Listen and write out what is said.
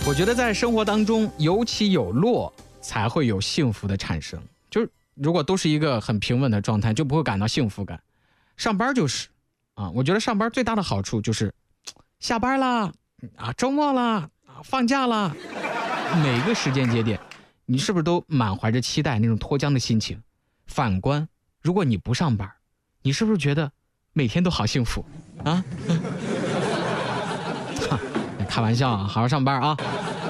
我觉得在生活当中有起有落才会有幸福的产生，就是如果都是一个很平稳的状态，就不会感到幸福感。上班就是啊，我觉得上班最大的好处就是下班啦啊，周末啦啊，放假啦，每个时间节点你是不是都满怀着期待那种脱缰的心情？反观如果你不上班，你是不是觉得每天都好幸福啊？开玩笑啊，好好上班啊。